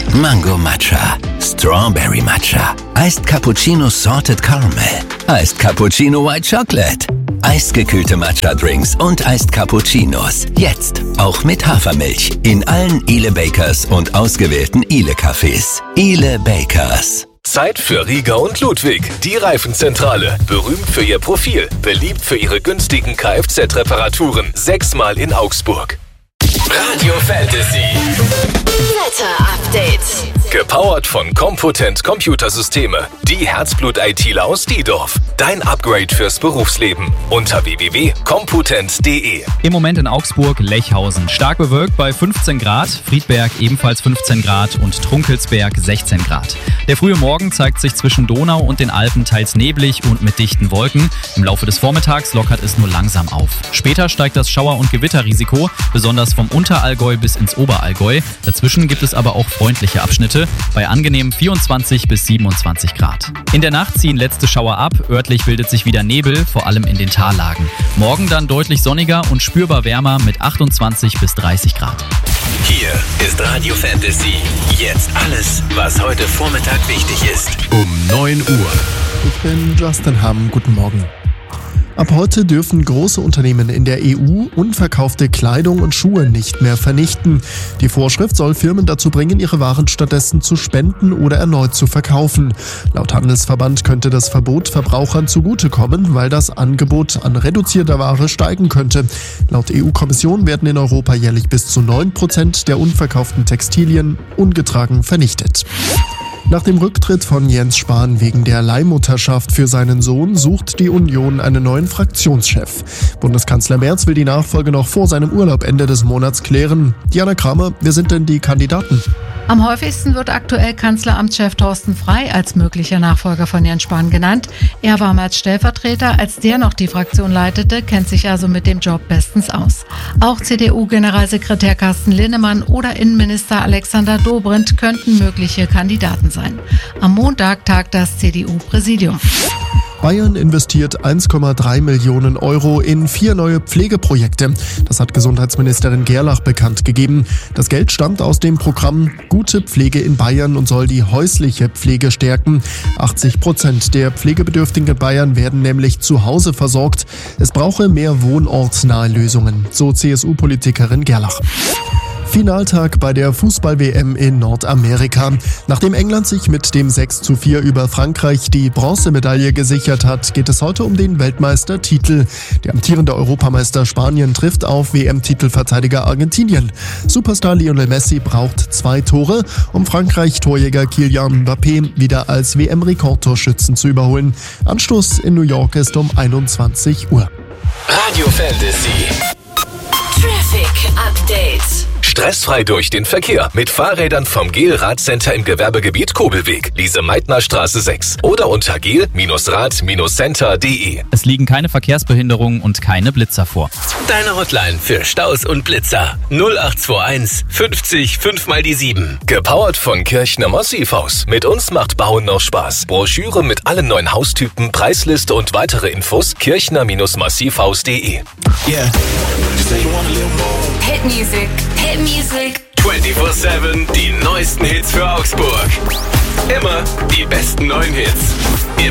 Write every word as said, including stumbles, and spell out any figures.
Mango Matcha, Strawberry Matcha, Iced Cappuccino Salted Caramel, Iced Cappuccino White Chocolate, eisgekühlte Matcha-Drinks und Iced Cappuccinos. Jetzt auch mit Hafermilch in allen Ile Bakers und ausgewählten Ile Cafés. Ile Bakers. Zeit für Rieger und Ludwig, die Reifenzentrale. Berühmt für ihr Profil, beliebt für ihre günstigen Kfz-Reparaturen. Sechsmal in Augsburg. Radio Fantasy. Wetter-Update. Gepowert von Compotent Computersysteme. Die Herzblut-ITler aus Diedorf. Dein Upgrade fürs Berufsleben. Unter w w w punkt compotent punkt d e. Im Moment in Augsburg, Lechhausen. Stark bewölkt bei fünfzehn Grad. Friedberg ebenfalls fünfzehn Grad und Trunkelsberg sechzehn Grad. Der frühe Morgen zeigt sich zwischen Donau und den Alpen teils neblig und mit dichten Wolken. Im Laufe des Vormittags lockert es nur langsam auf. Später steigt das Schauer- und Gewitterrisiko, besonders vom Unterallgäu bis ins Oberallgäu. Dazwischen gibt es aber auch freundliche Abschnitte bei angenehmen vierundzwanzig bis siebenundzwanzig Grad. In der Nacht ziehen letzte Schauer ab, örtlich bildet sich wieder Nebel, vor allem in den Tallagen. Morgen dann deutlich sonniger und spürbar wärmer mit achtundzwanzig bis dreißig Grad. Hier ist Radio Fantasy. Jetzt alles, was heute Vormittag wichtig ist. Um neun Uhr. Ich bin Justin Hamm. Guten Morgen. Ab heute dürfen große Unternehmen in der E U unverkaufte Kleidung und Schuhe nicht mehr vernichten. Die Vorschrift soll Firmen dazu bringen, ihre Waren stattdessen zu spenden oder erneut zu verkaufen. Laut Handelsverband könnte das Verbot Verbrauchern zugutekommen, weil das Angebot an reduzierter Ware steigen könnte. Laut E U-Kommission werden in Europa jährlich bis zu neun Prozent der unverkauften Textilien ungetragen vernichtet. Nach dem Rücktritt von Jens Spahn wegen der Leihmutterschaft für seinen Sohn sucht die Union einen neuen Fraktionschef. Bundeskanzler Merz will die Nachfolge noch vor seinem Urlaub Ende des Monats klären. Diana Kramer, wer sind denn die Kandidaten? Am häufigsten wird aktuell Kanzleramtschef Thorsten Frey als möglicher Nachfolger von Jens Spahn genannt. Er war als Stellvertreter, als der noch die Fraktion leitete, kennt sich also mit dem Job bestens aus. Auch C D U-Generalsekretär Carsten Linnemann oder Innenminister Alexander Dobrindt könnten mögliche Kandidaten sein. Am Montag tagt das C D U-Präsidium. Bayern investiert eins Komma drei Millionen Euro in vier neue Pflegeprojekte. Das hat Gesundheitsministerin Gerlach bekannt gegeben. Das Geld stammt aus dem Programm Gute Pflege in Bayern und soll die häusliche Pflege stärken. achtzig Prozent der Pflegebedürftigen in Bayern werden nämlich zu Hause versorgt. Es brauche mehr wohnortsnahe Lösungen, so C S U-Politikerin Gerlach. Finaltag bei der Fußball-W M in Nordamerika. Nachdem England sich mit dem sechs zu vier über Frankreich die Bronzemedaille gesichert hat, geht es heute um den Weltmeistertitel. Der amtierende Europameister Spanien trifft auf W M-Titelverteidiger Argentinien. Superstar Lionel Messi braucht zwei Tore, um Frankreich-Torjäger Kylian Mbappé wieder als W M-Rekordtorschützen zu überholen. Anstoß in New York ist um einundzwanzig Uhr. Radio Fantasy. Traffic Update. Stressfrei durch den Verkehr mit Fahrrädern vom Gel Radcenter im Gewerbegebiet Kobelweg, Lise-Meitner-Straße sechs oder unter gel Rad Center punkt d e. Es liegen keine Verkehrsbehinderungen und keine Blitzer vor. Deine Hotline für Staus und Blitzer. null acht zwei eins fünfzig fünf mal die sieben. Gepowert von Kirchner Massivhaus. Mit uns macht Bauen noch Spaß. Broschüre mit allen neuen Haustypen, Preisliste und weitere Infos kirchner Massivhaus punkt d e. Yeah. Hit Music. Hit Music. vierundzwanzig sieben die neuesten Hits für Augsburg. Immer die besten neuen Hits.